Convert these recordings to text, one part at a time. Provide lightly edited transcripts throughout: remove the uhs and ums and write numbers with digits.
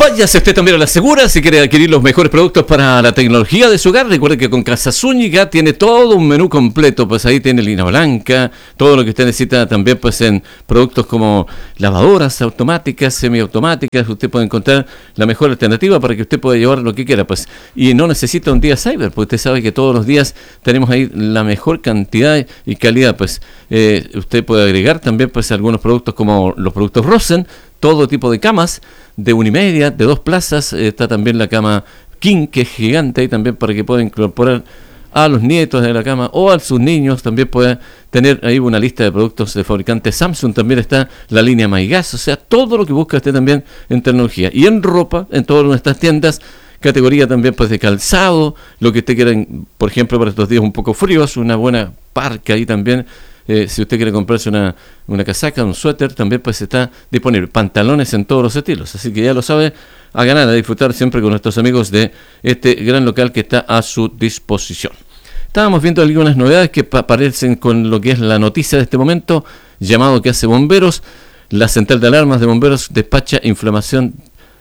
Váyase usted también a la Segura si quiere adquirir los mejores productos para la tecnología de su hogar. Recuerde que con Casa Zúñiga tiene todo un menú completo, pues ahí tiene línea blanca, todo lo que usted necesita también pues en productos como lavadoras automáticas, semiautomáticas. Usted puede encontrar la mejor alternativa para que usted pueda llevar lo que quiera, pues, y no necesita un día cyber, porque usted sabe que todos los días tenemos ahí la mejor cantidad y calidad, pues usted puede agregar también pues algunos productos como los productos Rosen, todo tipo de camas de 1,5, de 2 plazas, está también la cama King, que es gigante, y también para que pueda incorporar a los nietos de la cama o a sus niños. También puede tener ahí una lista de productos de fabricantes Samsung, también está la línea MyGas, o sea, todo lo que busca usted también en tecnología. Y en ropa, en todas nuestras tiendas, categoría también pues de calzado, lo que usted quiera, por ejemplo, para estos días un poco fríos, una buena parca ahí también. Si usted quiere comprarse una casaca, un suéter, también pues está disponible. Pantalones en todos los estilos. Así que ya lo sabe, a ganar, a disfrutar siempre con nuestros amigos de este gran local que está a su disposición. Estábamos viendo algunas novedades que aparecen con lo que es la noticia de este momento, llamado que hace bomberos. La central de alarmas de bomberos despacha inflamación,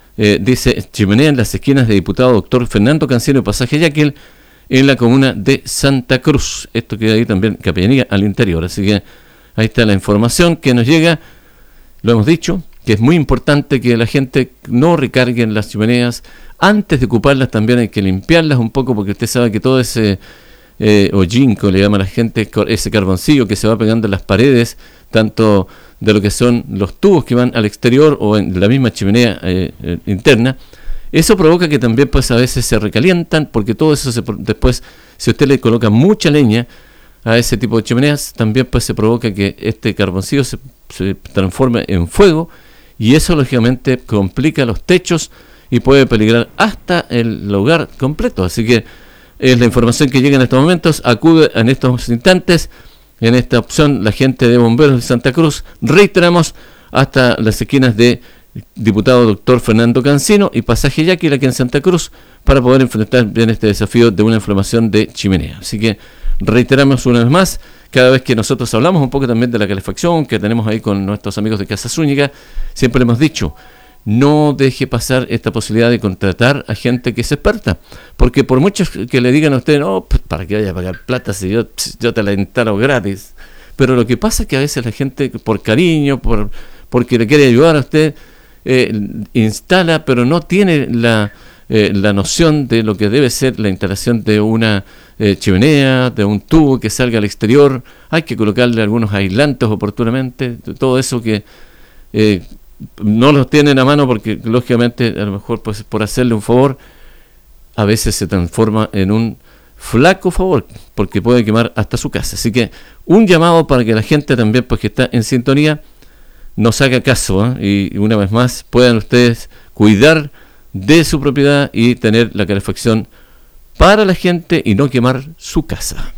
dice chimenea en las esquinas de diputado doctor Fernando Cancino y pasaje Yaquil, en la comuna de Santa Cruz. Esto queda ahí también, capellanía al interior. Así que ahí está la información que nos llega. Lo hemos dicho, que es muy importante que la gente no recargue en las chimeneas. Antes de ocuparlas también hay que limpiarlas un poco, porque usted sabe que todo ese hoyinco, le llama a la gente, ese carboncillo que se va pegando en las paredes, tanto de lo que son los tubos que van al exterior o en la misma chimenea interna, eso provoca que también pues a veces se recalientan, porque todo eso después, si usted le coloca mucha leña a ese tipo de chimeneas, también pues se provoca que este carboncillo se transforme en fuego, y eso lógicamente complica los techos y puede peligrar hasta el hogar completo. Así que es la información que llega en estos momentos. Acude en estos instantes, en esta opción, la gente de bomberos de Santa Cruz. Reiteramos, hasta las esquinas de diputado doctor Fernando Cancino y pasaje Yaquil aquí en Santa Cruz, para poder enfrentar bien este desafío de una inflamación de chimenea. Así que reiteramos una vez más, cada vez que nosotros hablamos un poco también de la calefacción que tenemos ahí con nuestros amigos de Casa Zúñiga, siempre hemos dicho, no deje pasar esta posibilidad de contratar a gente que es experta, porque por muchos que le digan a usted, no, para que vaya a pagar plata si yo te la instalo gratis, pero lo que pasa es que a veces la gente, por cariño, porque le quiere ayudar a usted, instala, pero no tiene la noción de lo que debe ser la instalación de una chimenea, de un tubo que salga al exterior. Hay que colocarle algunos aislantes oportunamente, todo eso que no los tienen a mano, porque lógicamente a lo mejor pues por hacerle un favor a veces se transforma en un flaco favor, porque puede quemar hasta su casa. Así que un llamado para que la gente también pues que está en sintonía nos haga caso, y una vez más puedan ustedes cuidar de su propiedad y tener la calefacción para la gente y no quemar su casa.